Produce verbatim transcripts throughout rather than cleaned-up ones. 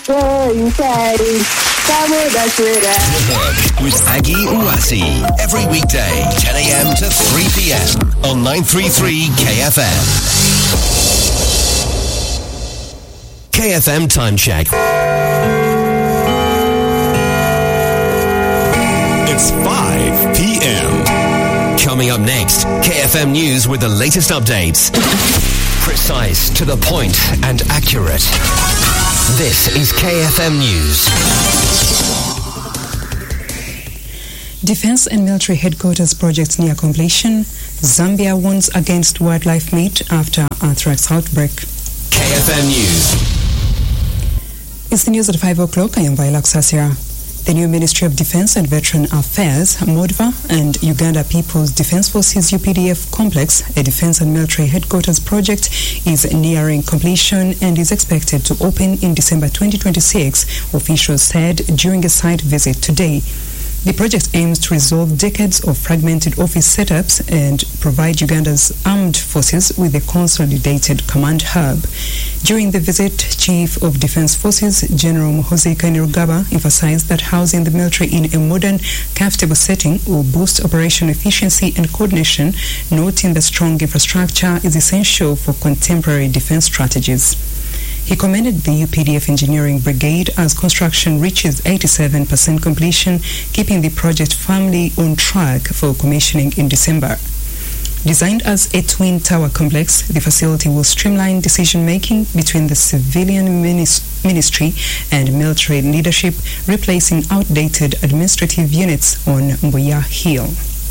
With Aggie Uwasi every weekday, ten a.m. to three p.m. on nine thirty-three K F M. K F M Time Check. It's five p.m. Coming up next, K F M News with the latest updates. Precise, to the point, and accurate. This is K F M News. Defense and military headquarters projects near completion. Zambia warns against wildlife meat after anthrax outbreak. K F M News. It's the news at five o'clock. I am Viola Kusasira. The new Ministry of Defense and Veteran Affairs, MODVA, and Uganda People's Defense Forces U P D F complex, a defense and military headquarters project, is nearing completion and is expected to open in December twenty twenty-six, officials said during a site visit today. The project aims to resolve decades of fragmented office setups and provide Uganda's armed forces with a consolidated command hub. During the visit, Chief of Defense Forces General Muhoozi Kainerugaba emphasized that housing the military in a modern, comfortable setting will boost operational efficiency and coordination, noting that strong infrastructure is essential for contemporary defense strategies. He commended the U P D F Engineering Brigade as construction reaches eighty-seven percent completion, keeping the project firmly on track for commissioning in December. Designed as a twin tower complex, the facility will streamline decision-making between the civilian minis- ministry and military leadership, replacing outdated administrative units on Mbuya Hill.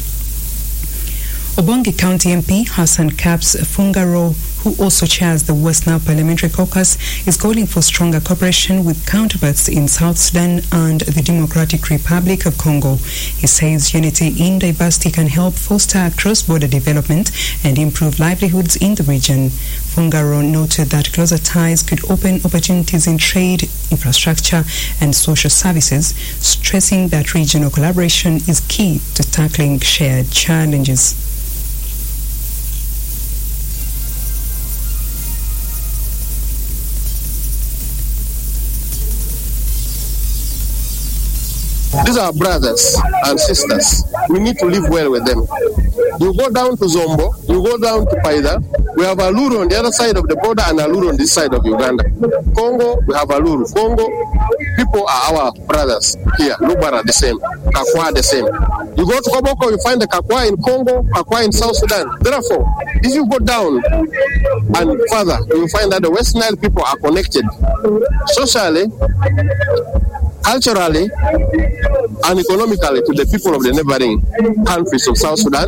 Obongi County M P Hassan Caps Fungaro, who also chairs the West Nile Parliamentary Caucus, is calling for stronger cooperation with counterparts in South Sudan and the Democratic Republic of Congo. He says unity in diversity can help foster cross-border development and improve livelihoods in the region. Fungaro noted that closer ties could open opportunities in trade, infrastructure, and social services, stressing that regional collaboration is key to tackling shared challenges. These are brothers and sisters. We need to live well with them. You go down to Zombo, you go down to Paida. We have Aluru on the other side of the border and Aluru on this side of Uganda. Congo, we have Aluru. Congo, people are our brothers here. Lubara the same, Kakwa the same. You go to Koboko, you find the Kakwa in Congo, Kakwa in South Sudan. Therefore, if you go down and further, you find that the West Nile people are connected socially, culturally, and economically to the people of the neighboring countries of South Sudan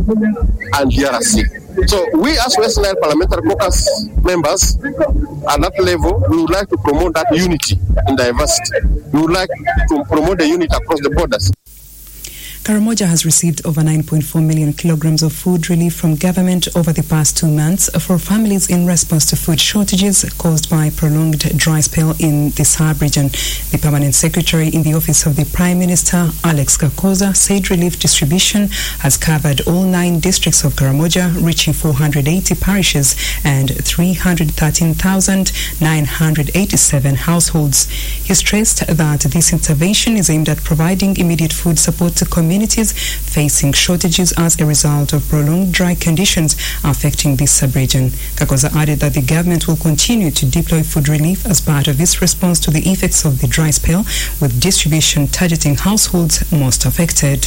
and D R C. So we as West Nile Parliamentary Caucus members at that level, we would like to promote that unity in diversity. We would like to promote the unity across the borders. Karamoja has received over nine point four million kilograms of food relief from government over the past two months for families in response to food shortages caused by prolonged dry spell in the sub-region. The permanent secretary in the office of the Prime Minister, Alex Kakoza, said relief distribution has covered all nine districts of Karamoja, reaching four hundred eighty parishes and three hundred thirteen thousand nine hundred eighty-seven households. He stressed that this intervention is aimed at providing immediate food support to communities communities facing shortages as a result of prolonged dry conditions affecting this sub-region. Kakoza added that the government will continue to deploy food relief as part of its response to the effects of the dry spell, with distribution targeting households most affected.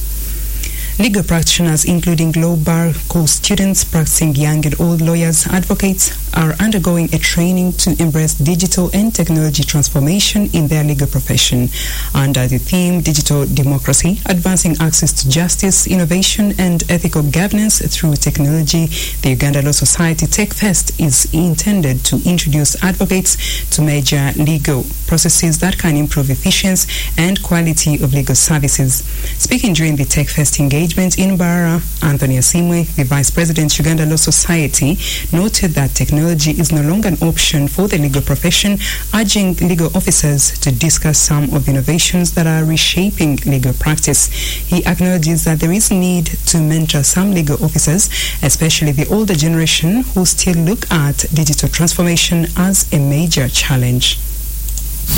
Legal practitioners, including law bar course students, practicing young and old lawyers, advocates, are undergoing a training to embrace digital and technology transformation in their legal profession. Under the theme Digital Democracy, Advancing Access to Justice, Innovation and Ethical Governance Through Technology, the Uganda Law Society Tech Fest is intended to introduce advocates to major legal processes that can improve efficiency and quality of legal services. Speaking during the Tech Fest engagement in Barra, Anthony Asimwe, the Vice President, Uganda Law Society, noted that technology is no longer an option for the legal profession, urging legal officers to discuss some of the innovations that are reshaping legal practice. He acknowledges that there is need to mentor some legal officers, especially the older generation, who still look at digital transformation as a major challenge.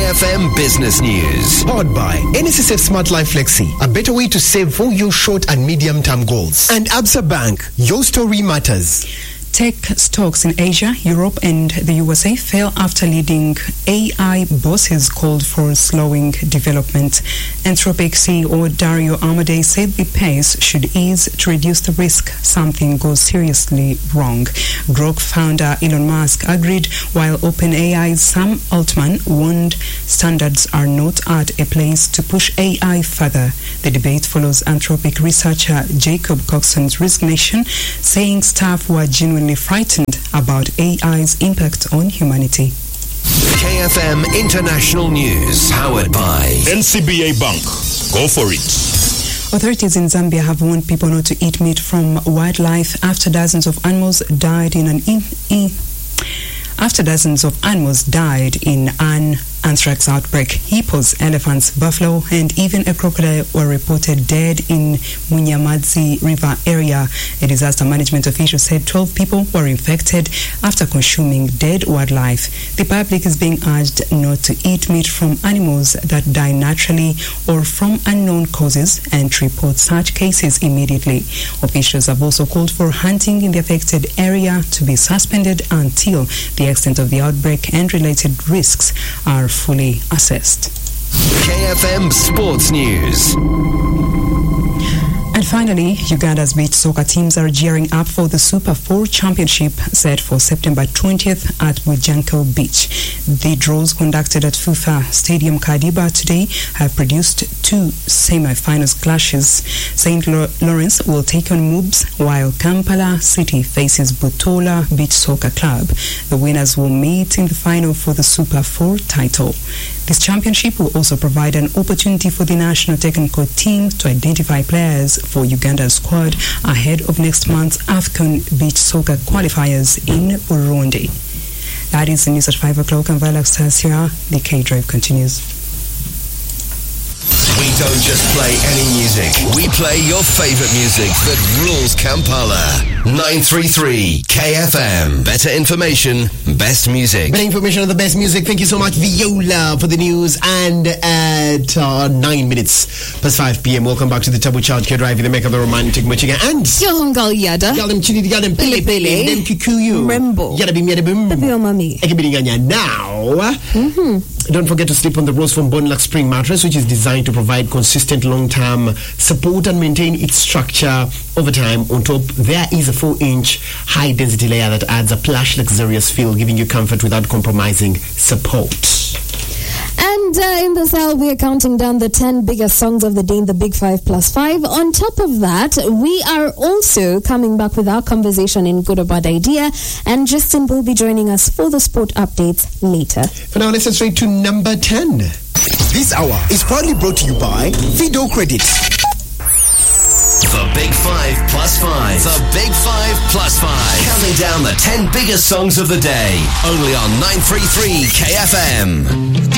F M Business News. Powered by N S S F Smart Life Flexi, a better way to save for your short and medium-term goals. And Absa Bank, your story matters. Tech stocks in Asia, Europe and the U S A fell after leading A I bosses called for slowing development. Anthropic C E O Dario Amodei said the pace should ease to reduce the risk something goes seriously wrong. Grok founder Elon Musk agreed, while OpenAI's Sam Altman warned standards are not at a place to push A I further. The debate follows Anthropic researcher Jacob Coxon's resignation, saying staff were genuinely frightened about A I's impact on humanity. K F M International News, powered by N C B A Bank. Go for it. Authorities in Zambia have warned people not to eat meat from wildlife after dozens of animals died in an in, in, after dozens of animals died in an anthrax outbreak. Hippos, elephants, buffalo, and even a crocodile were reported dead in Munyamadzi River area. A disaster management official said twelve people were infected after consuming dead wildlife. The public is being urged not to eat meat from animals that die naturally or from unknown causes and to report such cases immediately. Officials have also called for hunting in the affected area to be suspended until the extent of the outbreak and related risks are fully assessed. K F M Sports News. And finally, Uganda's beach soccer teams are gearing up for the Super four Championship set for September twentieth at Bujanko Beach. The draws conducted at FIFA Stadium Kadiba today have produced two semi-finals clashes. Saint Lawrence will take on Moobs, while Kampala City faces Butola Beach Soccer Club. The winners will meet in the final for the Super four title. This championship will also provide an opportunity for the national technical team to identify players for Uganda's squad ahead of next month's AFCON Beach Soccer qualifiers in Burundi. That is the news at five o'clock, and Viola Stasia, the K-Drive continues. We don't just play any music. We play your favorite music that rules Kampala. nine three three K F M. Better information, best music. Better information on the best music. Thank you so much, Viola, for the news. And at uh, nine minutes past five p.m., welcome back to the Tabu Child K-Drive, the make of the romantic Michigan. And Yohongal Yada. Yalam Chidi, Yalam Pele Pele, Dem Kikuyu. Rembo. Yada Bim Yada Bim. Tabio Mami. Ekibidinganya. Now, mm-hmm. Don't forget to sleep on the Rose from Bonlac Spring mattress, which is designed to provide consistent long-term support and maintain its structure over time. On top, there is a four-inch high-density layer that adds a plush, luxurious feel, giving you comfort without compromising support. And uh, in this hour, we are counting down the ten biggest songs of the day in the Big Five Plus Five. On top of that, we are also coming back with our conversation in Good or Bad Idea, and Justin will be joining us for the sport updates later. For now, let's head straight to number ten. This hour is proudly brought to you by Fido Credit. The Big Five Plus Five. The Big Five Plus Five. Counting down the ten biggest songs of the day. Only on nine three three K F M.